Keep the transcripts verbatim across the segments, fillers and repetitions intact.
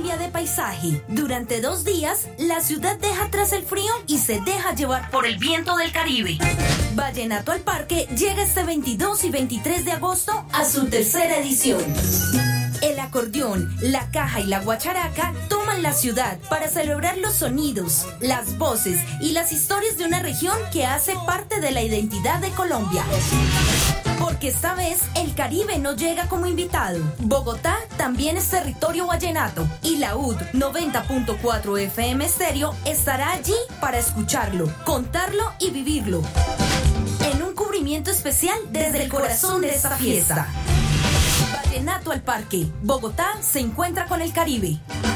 cambia de paisaje. Durante dos días, la ciudad deja atrás el frío y se deja llevar por el viento del Caribe. Vallenato al Parque llega este veintidós y veintitrés de agosto a su tercera edición. El acordeón, la caja y la guacharaca toman la ciudad para celebrar los sonidos, las voces y las historias de una región que hace parte de la identidad de Colombia. Porque esta vez el Caribe no llega como invitado. Bogotá también es territorio vallenato y la U D noventa punto cuatro F M Estéreo estará allí para escucharlo, contarlo y vivirlo. En un cubrimiento especial desde el corazón de esta fiesta. Vallenato al Parque. Bogotá se encuentra con el Caribe.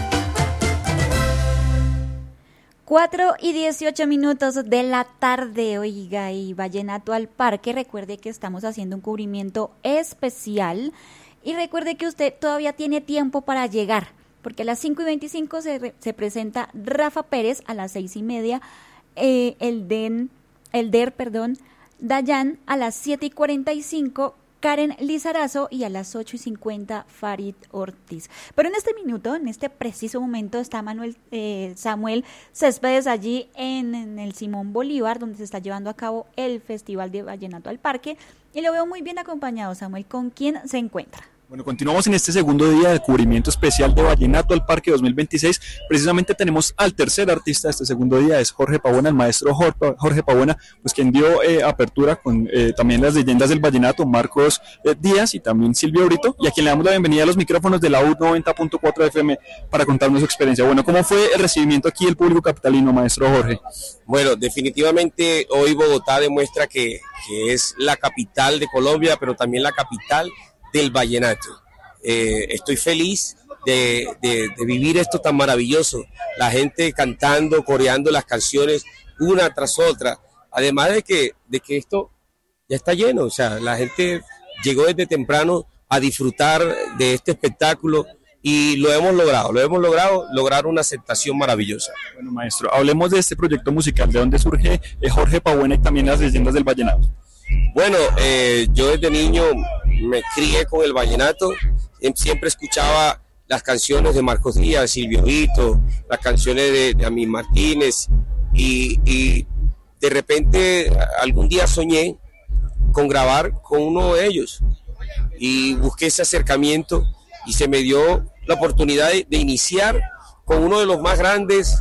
cuatro y dieciocho minutos de la tarde, oiga, y Vallenato al Parque. Recuerde que estamos haciendo un cubrimiento especial y recuerde que usted todavía tiene tiempo para llegar, porque a las cinco y veinticinco se, re, se presenta Rafa Pérez, a las seis y media eh, el Den, el Der, perdón, Dayan, a las siete y cuarenta y cinco Karen Lizarazo y a las ocho y cincuenta Farid Ortiz. Pero en este minuto, en este preciso momento, está Manuel eh, Samuel Céspedes allí en, en el Simón Bolívar, donde se está llevando a cabo el Festival de Vallenato al Parque, y lo veo muy bien acompañado. Samuel, ¿con quién se encuentra? Bueno, continuamos en este segundo día de cubrimiento especial de Vallenato al Parque dos mil veintiséis. Precisamente tenemos al tercer artista de este segundo día, es Jorge Pavona, el maestro Jorge Pavona, pues quien dio eh, apertura con eh, también las leyendas del vallenato, Marcos eh, Díaz y también Silvio Brito, y a quien le damos la bienvenida a los micrófonos de la U noventa punto cuatro F M para contarnos su experiencia. Bueno, ¿cómo fue el recibimiento aquí del público capitalino, maestro Jorge? Bueno, definitivamente hoy Bogotá demuestra que, que es la capital de Colombia, pero también la capital del vallenato. Eh, estoy feliz de, de, de vivir esto tan maravilloso, la gente cantando, coreando las canciones una tras otra, además de que, de que esto ya está lleno, o sea, la gente llegó desde temprano a disfrutar de este espectáculo y lo hemos logrado, lo hemos logrado, lograr una aceptación maravillosa. Bueno, maestro, hablemos de este proyecto musical, ¿de dónde surge eh, Jorge Pavona y también las leyendas del vallenato? Bueno, eh, yo desde niño me crié con el vallenato, siempre escuchaba las canciones de Marcos Díaz, Silvio Brito, las canciones de, de Amín Martínez y, y de repente algún día soñé con grabar con uno de ellos y busqué ese acercamiento y se me dio la oportunidad de, de iniciar con uno de los más grandes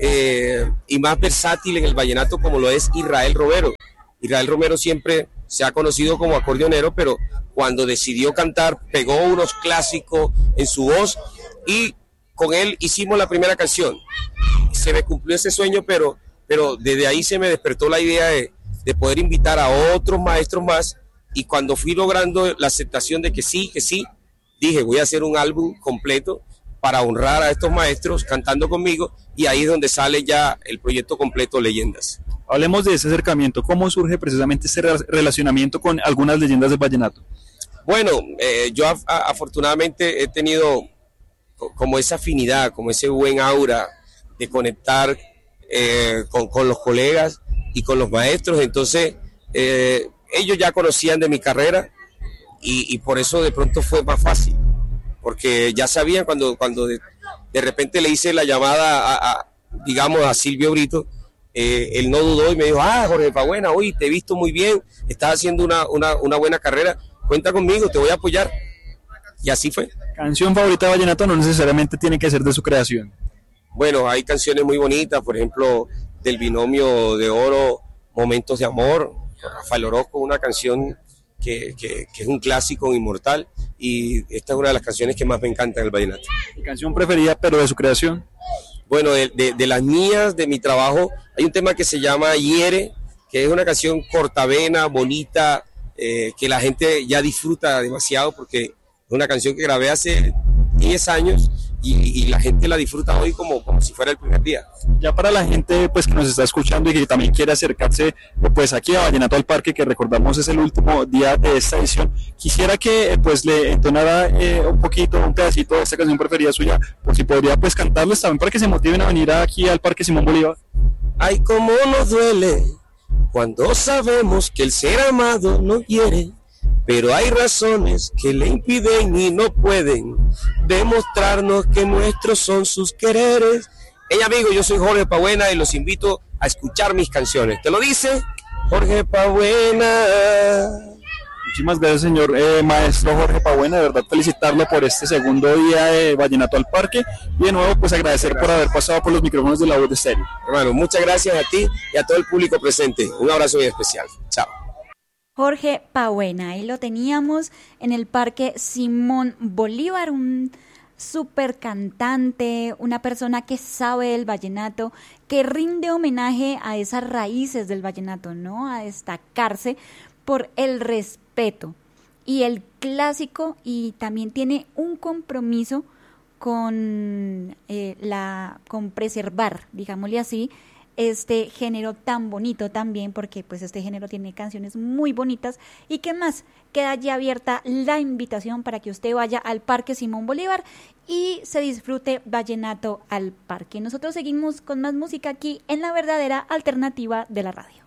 eh, y más versátiles en el vallenato como lo es Israel Romero. Israel Romero siempre se ha conocido como acordeonero, pero cuando decidió cantar pegó unos clásicos en su voz y con él hicimos la primera canción. Se me cumplió ese sueño, pero, pero desde ahí se me despertó la idea de, de poder invitar a otros maestros más y cuando fui logrando la aceptación de que sí, que sí, dije voy a hacer un álbum completo para honrar a estos maestros cantando conmigo y ahí es donde sale ya el proyecto completo Leyendas. Hablemos de ese acercamiento, ¿cómo surge precisamente ese relacionamiento con algunas leyendas del vallenato? Bueno, eh, yo a, a, afortunadamente he tenido como esa afinidad, como ese buen aura de conectar eh, con, con los colegas y con los maestros, entonces eh, ellos ya conocían de mi carrera y, y por eso de pronto fue más fácil, porque ya sabían cuando, cuando de, de repente le hice la llamada a, a digamos a Silvio Brito, Eh, él no dudó y me dijo, ah, Jorge Pavona, hoy te he visto muy bien, estás haciendo una, una, una buena carrera, cuenta conmigo, te voy a apoyar. Y así fue. ¿Canción favorita de vallenato? No necesariamente tiene que ser de su creación. Bueno, hay canciones muy bonitas, por ejemplo, del binomio de oro, Momentos de Amor, Rafael Orozco, una canción que, que, que es un clásico inmortal y esta es una de las canciones que más me encanta en el vallenato. ¿Mi canción preferida, pero de su creación? Bueno, de, de, de las mías, de mi trabajo, hay un tema que se llama Hiere, que es una canción cortavena, bonita, eh, que la gente ya disfruta demasiado porque es una canción que grabé hace diez años y, y la gente la disfruta hoy como, como si fuera el primer día. Ya para la gente pues que nos está escuchando y que también quiere acercarse pues aquí a Vallenato al Parque, que recordamos es el último día de esta edición, quisiera que pues le entonara eh, un poquito, un pedacito de esta canción preferida suya, por si podría pues cantarles también para que se motiven a venir aquí al Parque Simón Bolívar. Ay, cómo nos duele cuando sabemos que el ser amado no hiere, pero hay razones que le impiden y no pueden demostrarnos que nuestros son sus quereres. Hey amigo, yo soy Jorge Pabuena y los invito a escuchar mis canciones. ¿Te lo dice Jorge Pabuena? Muchísimas gracias, señor eh, maestro Jorge Pabuena, de verdad felicitarlo por este segundo día de Vallenato al Parque y de nuevo pues agradecer gracias. por haber pasado por los micrófonos de La Voz de Estéreo. Hermano, muchas gracias a ti y a todo el público presente. Un abrazo muy especial. Chao. Jorge Pabuena, ahí lo teníamos en el Parque Simón Bolívar, un súper cantante, una persona que sabe el vallenato, que rinde homenaje a esas raíces del vallenato, ¿no? A destacarse por el respeto y el clásico, y también tiene un compromiso con eh, la con preservar, digámosle así, este género tan bonito también, porque pues este género tiene canciones muy bonitas. Y qué más, queda ya abierta la invitación para que usted vaya al Parque Simón Bolívar y se disfrute Vallenato al Parque. Nosotros seguimos con más música aquí en La Verdadera Alternativa de la Radio.